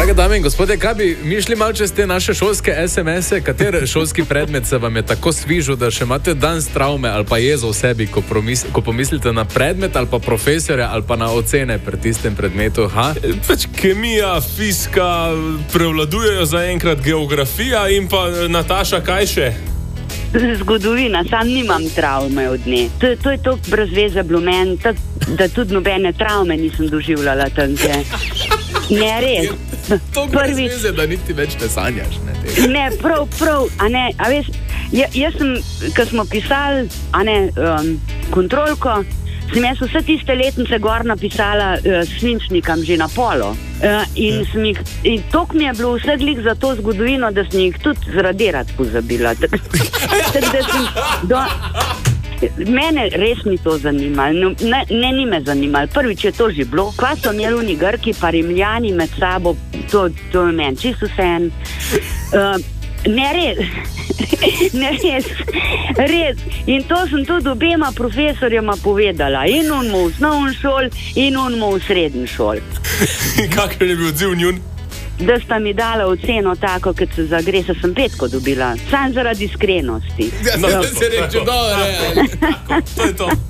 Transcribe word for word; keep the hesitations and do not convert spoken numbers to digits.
Drage dame in gospodje, kaj bi mišli malo čez te naše šolske es em ese, kater šolski predmet se vam je tako svižil, da še imate dan s travme ali pa jezo v sebi, ko, promis, ko pomislite na predmet ali pa profesorja ali pa na ocene pri tistem predmetu, ha? Pač kemija, fizika, prevladujejo zaenkrat geografija in pa Nataša, kaj še? Zgodovina, sam nimam travme od nje. To, to je toliko brez veze bilo meni, da tudi nobene travme nisem doživljala tanke. Ne, res. To brez veze, da niti več ne sanjaš. Ne, ne prav, prav, a ne, a veš, ja, jaz sem, ko smo pisali, a ne, um, kontrolko, sem jaz vse tiste letnice gor napisala uh, s svinčnikam že na polo. Uh, in sem jih, in tok mi je bilo vse glik za to zgodovino, da sem jih tudi zradirati pozabila. Tako da sem do... Mene res mi to zanimalo, ne, ne ni me zanimalo. Prvič je to že bilo, pa so imeli Grki pa Rimljani med sabo, to, to je meni čisto vseeno. Uh, ne res, ne res, res. In to sem tudi obema profesorjama povedala, in onmu v osnovni šoli, in onmu v srednji šoli. Kakšen je bil odziv njun? Da sta mi dala oceno tako, kot se zagre, se sem petko dobila, sam zaradi iskrenosti. Ja, no, se reče, dobro, to je to.